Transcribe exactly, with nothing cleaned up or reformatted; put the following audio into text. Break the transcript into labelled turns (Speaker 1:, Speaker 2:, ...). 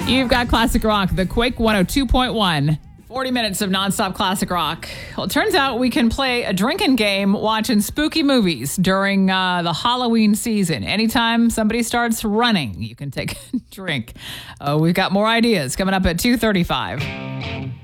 Speaker 1: You've got Classic Rock, the Quake one oh two point one. forty minutes of nonstop classic rock. Well, it turns out we can play a drinking game watching spooky movies during uh, the Halloween season. Anytime somebody starts running, you can take a drink. Uh, we've got more ideas coming up at two thirty-five.